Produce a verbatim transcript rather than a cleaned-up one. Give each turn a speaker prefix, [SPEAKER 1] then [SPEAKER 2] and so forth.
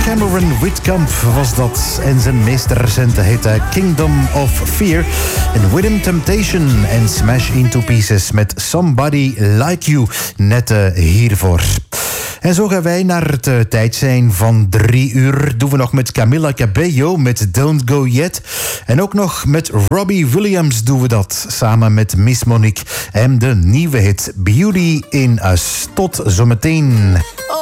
[SPEAKER 1] Cameron Whitcomb was dat. En zijn meest recente hit Kingdom of Fear. En Rhythm Temptation en Smash Into Pieces met Somebody Like You. Net uh, hiervoor. En zo gaan wij naar het uh, tijd zijn van drie uur. Doen we nog met Camila Cabello met Don't Go Yet. En ook nog met Robbie Williams doen we dat. Samen met Miss Monique en de nieuwe hit Beauty in Us. Tot zometeen.